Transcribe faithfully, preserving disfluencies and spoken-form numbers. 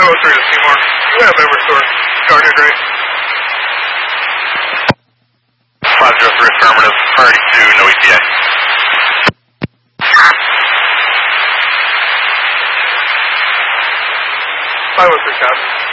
five oh three to Seymour. You have Eversource started, right? five oh three affirmative. Priority two, no E T A. five oh three, copy.